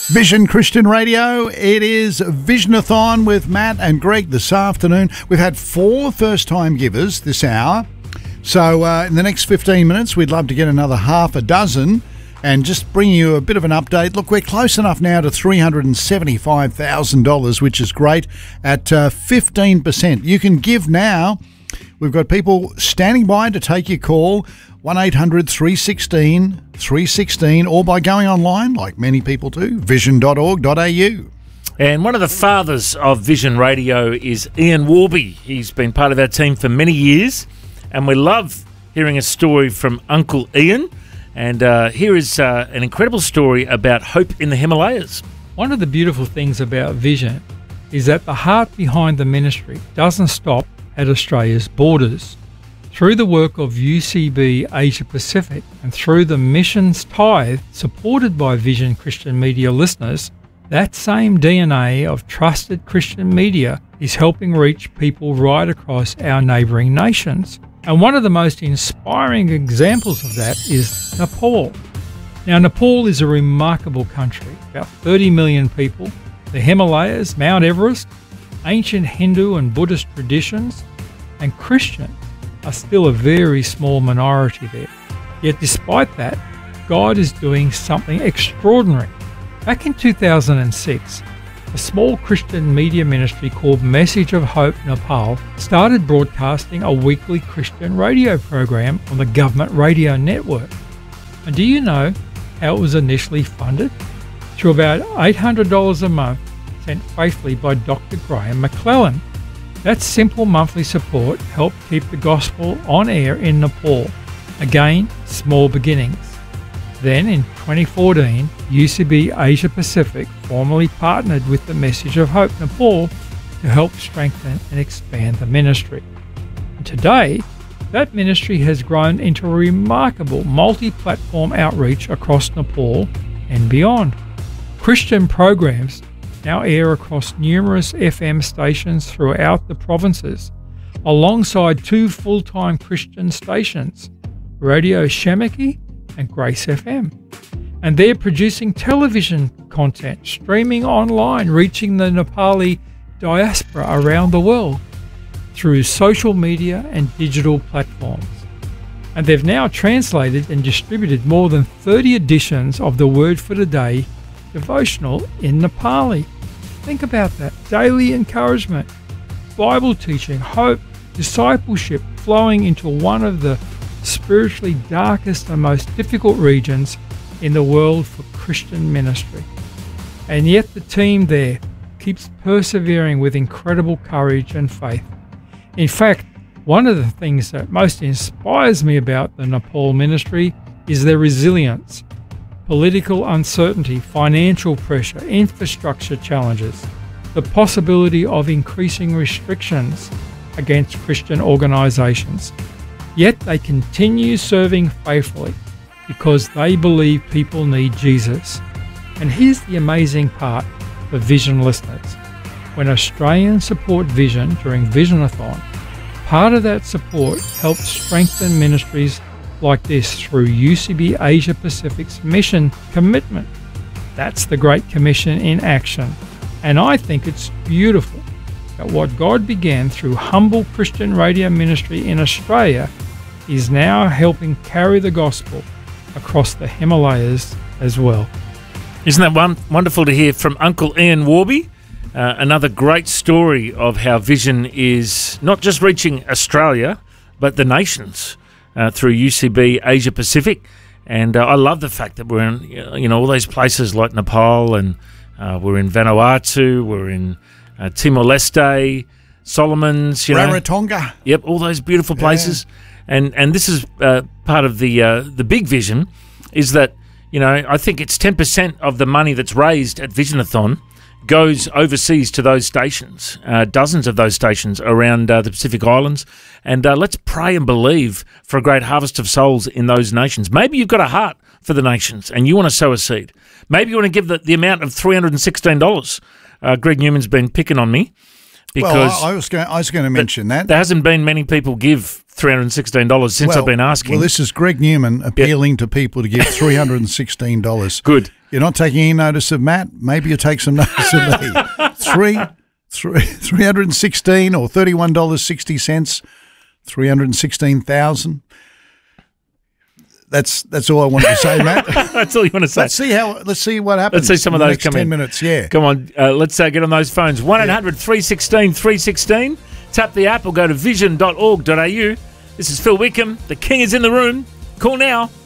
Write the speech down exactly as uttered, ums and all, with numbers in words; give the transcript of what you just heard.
Vision Christian Radio. It is Visionathon with Matt and Greg this afternoon. We've had four first-time givers this hour. So uh, in the next fifteen minutes, we'd love to get another half a dozen and just bring you a bit of an update. Look, we're close enough now to three hundred seventy-five thousand dollars, which is great, at uh, fifteen percent. You can give now. We've got people standing by to take your call, one eight hundred three one six three one six, or by going online, like many people do, vision dot org dot a u. And one of the fathers of Vision Radio is Ian Warby. He's been part of our team for many years, and we love hearing a story from Uncle Ian. And uh, here is uh, an incredible story about hope in the Himalayas. One of the beautiful things about Vision is that the heart behind the ministry doesn't stop at Australia's borders. Through the work of U C B Asia Pacific and through the missions tithe supported by Vision Christian Media listeners, that same D N A of trusted Christian media is helping reach people right across our neighbouring nations. And one of the most inspiring examples of that is Nepal. Now, Nepal is a remarkable country, about thirty million people, the Himalayas, Mount Everest, ancient Hindu and Buddhist traditions, and Christians are still a very small minority there. Yet despite that, God is doing something extraordinary. Back in two thousand six, a small Christian media ministry called Message of Hope Nepal started broadcasting a weekly Christian radio program on the government radio network. And do you know how it was initially funded? Through about eight hundred dollars a month sent faithfully by Doctor Graham McClellan. That simple monthly support helped keep the gospel on air in Nepal. Again, small beginnings. Then in twenty fourteen, U C B Asia Pacific formally partnered with the Message of Hope Nepal to help strengthen and expand the ministry. And today, that ministry has grown into a remarkable multi-platform outreach across Nepal and beyond. Christian programs now air across numerous F M stations throughout the provinces, alongside two full-time Christian stations, Radio Shemaki and Grace F M. And they're producing television content, streaming online, reaching the Nepali diaspora around the world through social media and digital platforms. And they've now translated and distributed more than thirty editions of the Word for Today devotional in Nepali. Think about that. Daily encouragement, Bible teaching, hope, discipleship flowing into one of the spiritually darkest and most difficult regions in the world for Christian ministry. And yet the team there keeps persevering with incredible courage and faith. In fact, one of the things that most inspires me about the Nepal ministry is their resilience. Political uncertainty, financial pressure, infrastructure challenges, the possibility of increasing restrictions against Christian organisations. Yet they continue serving faithfully because they believe people need Jesus. And here's the amazing part for Vision listeners. When Australians support Vision during Visionathon, part of that support helps strengthen ministries like this through U C B Asia Pacific's mission commitment. That's the Great Commission in action. And I think it's beautiful that what God began through humble Christian radio ministry in Australia is now helping carry the gospel across the Himalayas as well. Isn't that one, wonderful to hear from Uncle Ian Warby? Uh, another great story of how Vision is not just reaching Australia, but the nations. Uh, through U C B Asia Pacific, and uh, I love the fact that we're in you know all those places like Nepal, and uh, we're in Vanuatu, we're in uh, Timor-Leste, Solomons, you know, Rarotonga. Yep, all those beautiful places, yeah. and and this is uh, part of the uh, the big vision, is that you know I think it's ten percent of the money that's raised at Visionathon goes overseas to those stations, uh, dozens of those stations around uh, the Pacific Islands. And uh, let's pray and believe for a great harvest of souls in those nations. Maybe you've got a heart for the nations and you want to sow a seed. Maybe you want to give the, the amount of three hundred sixteen dollars. Uh, Greg Newman's been picking on me. because well, I, I was going. I was going to mention that there hasn't been many people give three hundred and sixteen dollars since well, I've been asking. Well, this is Greg Newman appealing yep. to people to give three hundred and sixteen dollars. Good. You're not taking any notice of Matt. Maybe you take some notice of me. Three, three, three hundred and sixteen or thirty-one dollars sixty cents. Three hundred and sixteen thousand. That's that's all I wanted to say, Matt. That's all you want to say. Let's see how. Let's see what happens. Let's see some of in the those next come ten in. minutes. Yeah. Come on. Uh, let's uh, get on those phones. One eight hundred three sixteen three sixteen. Tap the app or go to vision dot org dot a u. This is Phil Wickham. The King is in the room. Call now.